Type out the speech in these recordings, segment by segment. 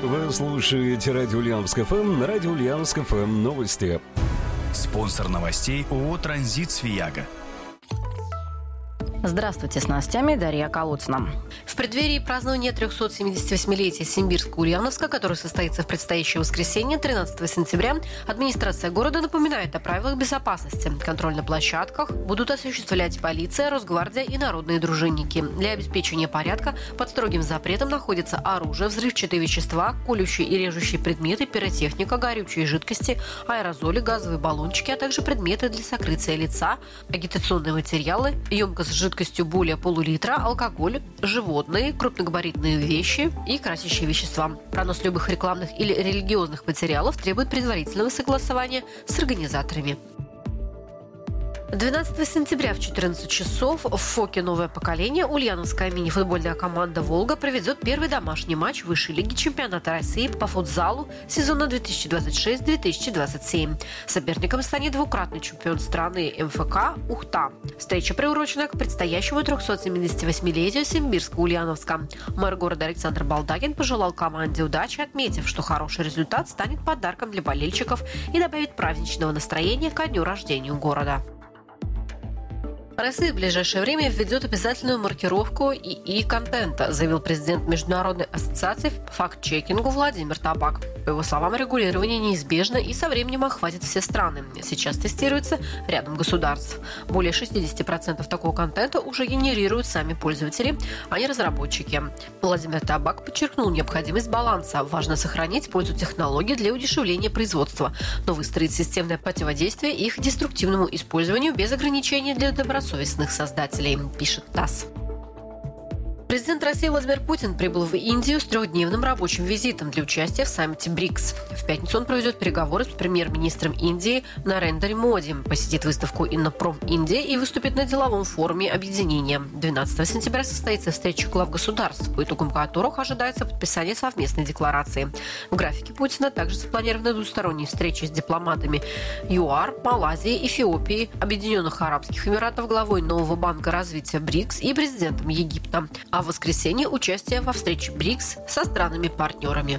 Вы слушаете радио Ульяновск ФМ. На радио Ульяновск ФМ новости. Спонсор новостей ООО «Транзит Свияга». Здравствуйте, с новостями Дарья Колодцина. В преддверии празднования 378-летия Симбирска-Ульяновска, которое состоится в предстоящее воскресенье, 13 сентября, администрация города напоминает о правилах безопасности. Контроль на площадках будут осуществлять полиция, Росгвардия и народные дружинники. Для обеспечения порядка под строгим запретом находятся оружие, взрывчатые вещества, колющие и режущие предметы, пиротехника, горючие жидкости, аэрозоли, газовые баллончики, а также предметы для сокрытия лица, агитационные материалы, емкость с жидкостью более полулитра, алкоголь, животные, крупногабаритные вещи и красящие вещества. Пронос любых рекламных или религиозных материалов требует предварительного согласования с организаторами. 12 сентября в 14 часов в ФОКе «Новое поколение» ульяновская мини-футбольная команда «Волга» проведет первый домашний матч высшей лиги чемпионата России по футзалу сезона 2026-2027. Соперником станет двукратный чемпион страны МФК «Ухта». Встреча приурочена к предстоящему 378-летию Симбирска-Ульяновска. Мэр города Александр Балдагин пожелал команде удачи, отметив, что хороший результат станет подарком для болельщиков и добавит праздничного настроения ко дню рождения города. Россия в ближайшее время введет обязательную маркировку ИИ-контента, заявил президент Международной ассоциации по факт-чекингу Владимир Табак. По его словам, регулирование неизбежно и со временем охватит все страны. Сейчас тестируется рядом государств. Более 60% такого контента уже генерируют сами пользователи, а не разработчики. Владимир Табак подчеркнул необходимость баланса. Важно сохранить пользу технологий для удешевления производства, но выстроить системное противодействие их деструктивному использованию без ограничений для добросовестных создателей, пишет ТАСС. Президент России Владимир Путин прибыл в Индию с трехдневным рабочим визитом для участия в саммите БРИКС. В пятницу он проведет переговоры с премьер-министром Индии Нарендра Моди, посетит выставку «Иннопром Индия» и выступит на деловом форуме объединения. 12 сентября состоится встреча глав государств, по итогам которых ожидается подписание совместной декларации. В графике Путина также запланированы двусторонние встречи с дипломатами ЮАР, Малайзии, Эфиопии, Объединенных Арабских Эмиратов, главой нового банка развития БРИКС и президентом Египта. А в воскресенье участие во встрече БРИКС со странами-партнерами.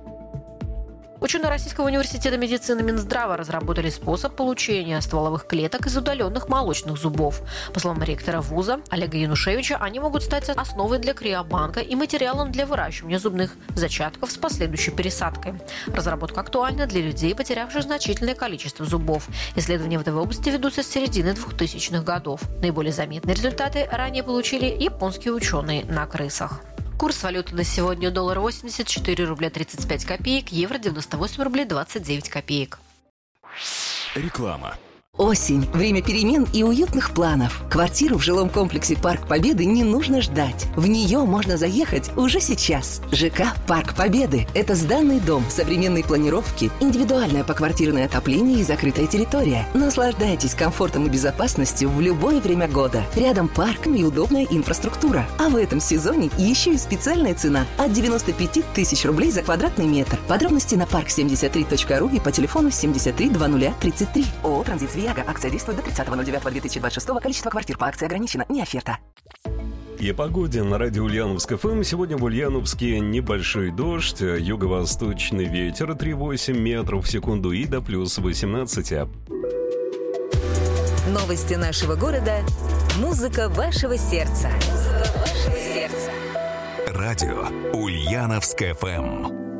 Ученые Российского университета медицины Минздрава разработали способ получения стволовых клеток из удаленных молочных зубов. По словам ректора вуза Олега Янушевича, они могут стать основой для криобанка и материалом для выращивания зубных зачатков с последующей пересадкой. Разработка актуальна для людей, потерявших значительное количество зубов. Исследования в этой области ведутся с середины 2000-х годов. Наиболее заметные результаты ранее получили японские ученые на крысах. Курс валюты на сегодня: доллар 84 рубля 35 копеек, евро 98 рублей 29 копеек. Реклама. Осень. Время перемен и уютных планов. Квартиру в жилом комплексе «Парк Победы» не нужно ждать. В нее можно заехать уже сейчас. ЖК «Парк Победы» – это сданный дом, современной планировки, индивидуальное поквартирное отопление и закрытая территория. Наслаждайтесь комфортом и безопасностью в любое время года. Рядом парк и удобная инфраструктура. А в этом сезоне еще и специальная цена от 95 тысяч рублей за квадратный метр. Подробности на park73.ru и по телефону 73 00 33. ООО «Транзит Свияга». Акция действует до 30.09.2026. Количество квартир по акции ограничено. Не оферта. И о погоде на радио Ульяновск ФМ. Сегодня в Ульяновске небольшой дождь, юго-восточный ветер 3,8 метров в секунду и до плюс 18. Новости нашего города. Музыка вашего сердца. Радио Ульяновск ФМ.